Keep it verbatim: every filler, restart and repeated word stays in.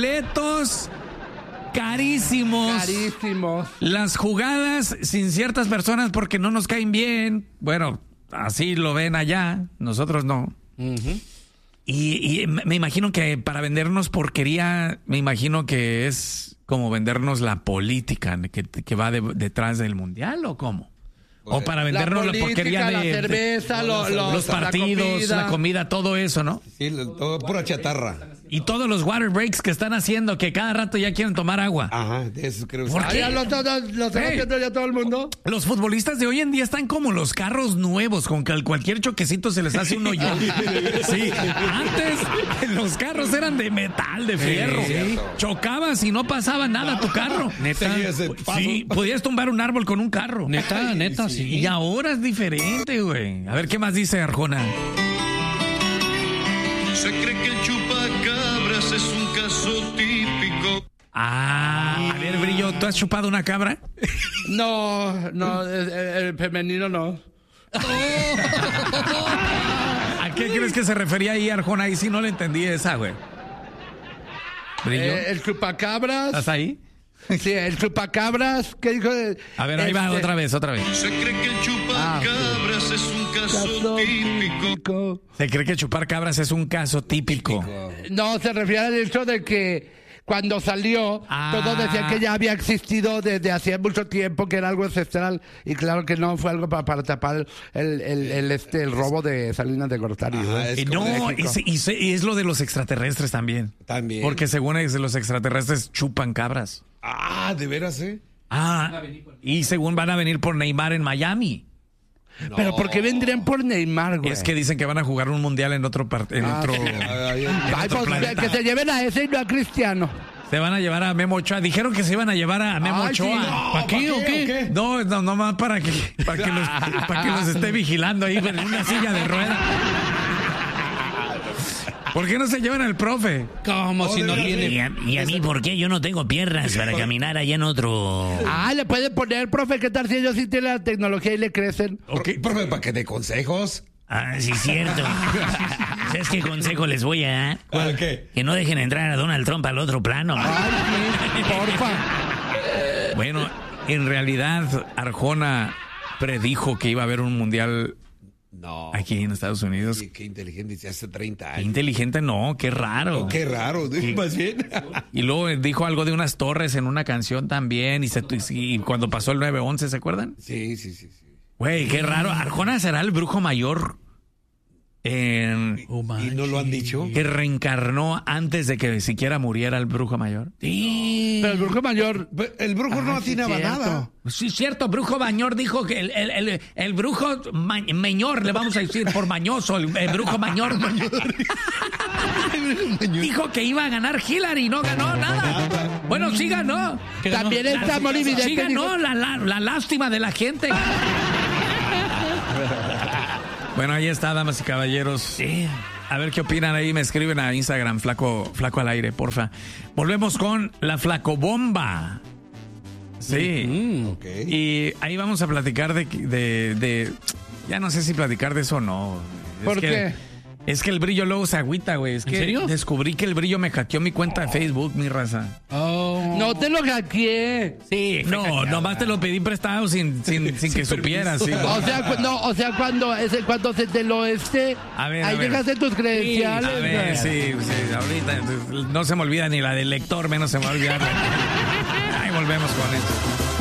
boletos carísimos. Carísimos. Las jugadas sin ciertas personas porque no nos caen bien. Bueno, así lo ven allá, nosotros no. Uh-huh. Y, y me imagino que para vendernos porquería, me imagino que es como vendernos la política que, que va de, detrás del mundial, ¿o cómo? O para vendernos la, política, la porquería de... la cerveza, de, lo, lo, los partidos, la comida. la comida, todo eso, ¿no? Sí, todo pura chatarra. Y todos los water breaks que están haciendo, que cada rato ya quieren tomar agua. Ajá, de eso creo que... ¿Por qué? Ah, ya lo, lo, lo está hey, haciendo ya todo el mundo. Los futbolistas de hoy en día están como los carros nuevos, con que cualquier choquecito se les hace un hoyo. Sí, antes los carros eran de metal, de fierro. Sí, chocabas y no pasaba nada a tu carro. Neta. Sí, podías tumbar un árbol con un carro. Neta, neta, sí. Y ahora es diferente, güey. A ver, ¿qué más dice Arjona? Se cree que el chupacabras es un caso típico. Ah, a ver, Brillo, ¿tú has chupado una cabra? No, no, el, el femenino no. ¿A qué crees que se refería ahí, Arjona? Ahí sí no le entendí esa, güey. ¿Brillo? Eh, el chupacabras. ¿Estás ahí? Sí, el chupacabras, ¿qué dijo? A ver, ahí este... va otra vez, otra vez. Se cree que el chupacabras ah, es un caso, caso típico. típico. Se cree que chupar cabras es un caso típico. típico. No, se refiere al hecho de que cuando salió, ah. todos decían que ya había existido desde hacía mucho tiempo, que era algo ancestral, y claro que no, fue algo para, para tapar el, el, el, este, el robo de Salinas de Gortari. Ah, es no, es, es, es lo de los extraterrestres también. También. Porque según es, los extraterrestres chupan cabras. Ah, ¿de veras, eh? Ah, y según van a venir por Neymar en Miami. No. Pero ¿por qué vendrían por Neymar, güey? Es que dicen que van a jugar un mundial en otro parte, en ah, otro, en Ay, otro pues, que se lleven a ese y no a Cristiano. Se van a llevar a Memo Ochoa. Dijeron que se iban a llevar a Memo Ay, Ochoa. Sí, no, ¿Para qué o qué? qué? No, no, nomás para que, para que los, para que los esté vigilando ahí en una silla de ruedas. ¿Por qué no se llevan al profe? Como oh, si no tiene... ¿Y a, ¿Y a mí por qué? Yo no tengo piernas para caminar allá en otro... Ah, le pueden poner, profe, ¿qué tal si ellos sí tienen la tecnología y le crecen? Okay. Profe, ¿para qué dé consejos? Ah, sí, cierto. ¿Sabes qué consejo les voy a dar? ¿Cuál qué? Que no dejen entrar a Donald Trump al otro plano. Ay, sí, porfa. Bueno, en realidad, Arjona predijo que iba a haber un mundial... No. Aquí en Estados Unidos. Sí, qué inteligente, dice hace treinta años. Qué inteligente, no, qué raro. No, qué raro, sí. Más bien. Y luego dijo algo de unas torres en una canción también. Y, se, y cuando pasó el nueve once, ¿se acuerdan? Sí, sí, sí. sí. Güey, qué raro. Arjona será el brujo mayor. En, oh, ¿Y no lo han dicho? Que reencarnó antes de que siquiera muriera el brujo mayor. Sí. Pero el brujo mayor... El brujo ah, no atinaba sí, nada. Sí, cierto. Brujo mayor dijo que el, el, el, el brujo ma, meñor, le vamos a decir por mañoso, el, el brujo mayor. Dijo que iba a ganar Hillary, no ganó nada. Bueno, sí ganó. También está Morividente. Sí ganó la, la, la lástima de la gente. Bueno, ahí está, damas y caballeros. Sí. A ver qué opinan ahí. Me escriben a Instagram, flaco, flaco al aire, porfa. Volvemos con la flacobomba. Sí. Mm, okay. Y ahí vamos a platicar de, de, de... Ya no sé si platicar de eso o no. ¿Por es que, qué? Es que el Brillo luego se agüita, güey. Es ¿En que serio? Descubrí que el Brillo me hackeó mi cuenta de Facebook, mi raza. Oh. No te lo hackeé. Sí, no, hackeada. Nomás te lo pedí prestado sin, sin, sin que supieras. Sí. O sea, cu- no, o sea, cuando, ese, cuando se te lo este, a ver, ahí a ver. dejaste tus credenciales. Sí, a ver, sí, sí, ahorita no se me olvida ni la del lector, menos se me va a olvidar. Ahí volvemos con esto.